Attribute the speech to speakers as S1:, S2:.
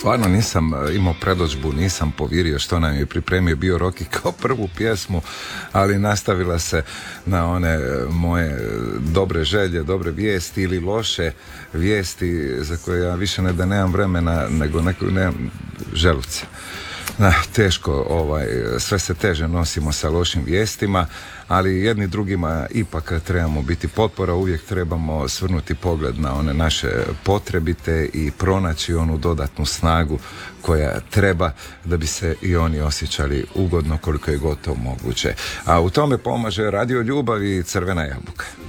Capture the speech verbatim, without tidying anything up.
S1: stvarno nisam imao predodžbu, nisam povirio što nam je pripremio bio Roki kao prvu pjesmu, ali nastavila se na one moje dobre želje, dobre vijesti ili loše vijesti za koje ja više ne da nemam vremena, nego neko, nemam želuce. Na, teško, ovaj, sve se teže nosimo sa lošim vijestima, ali jedni drugima ipak trebamo biti potpora, uvijek trebamo svrnuti pogled na one naše potrebite i pronaći onu dodatnu snagu koja treba da bi se i oni osjećali ugodno koliko je gotovo moguće. A u tome pomaže Radio Ljubav i Crvena jabuka.